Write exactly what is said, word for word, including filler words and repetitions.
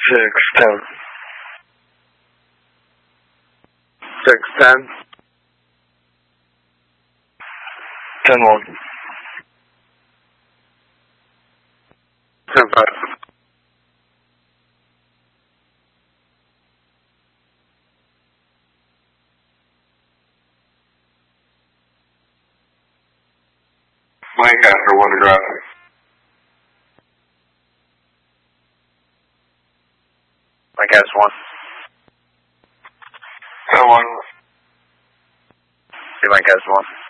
Six ten. Six ten. Ten one. Ten five. Lancaster, one to drive. Lancaster one. Ten one. See Lancaster one.